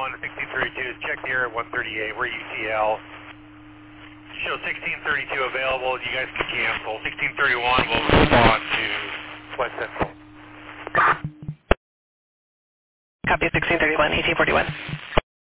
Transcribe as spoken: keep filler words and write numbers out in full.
one, sixteen thirty-two is checked here at one thirty-eight. We're U T L. Show sixteen thirty-two available. You guys can cancel. sixteen thirty-one will respond to West Central. Copy sixteen thirty-one, eighteen forty-one.